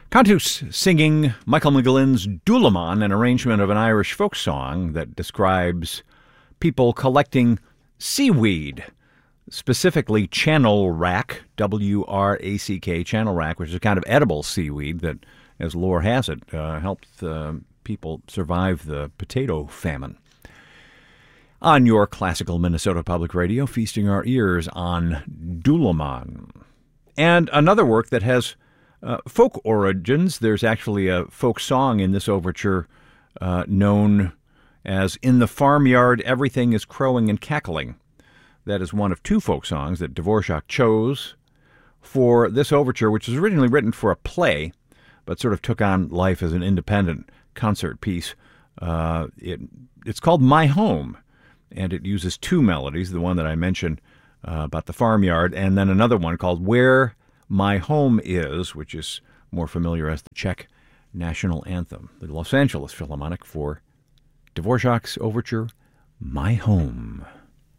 Cantus singing Michael McGlynn's Doulaman, an arrangement of an Irish folk song that describes people collecting seaweed, specifically channel wrack, W-R-A-C-K, channel wrack, which is a kind of edible seaweed that, as lore has it, helped people survive the potato famine. On your classical Minnesota Public Radio, feasting our ears on Doulaman. And another work that has folk origins. There's actually a folk song in this overture known as In the Farmyard, Everything is Crowing and Cackling. That is one of two folk songs that Dvorak chose for this overture, which was originally written for a play, but sort of took on life as an independent concert piece. It's called My Home, and it uses two melodies, the one that I mentioned about the farmyard, and then another one called Where My Home Is, which is more familiar as the Czech national anthem. The Los Angeles Philharmonic for Dvorak's overture, My Home.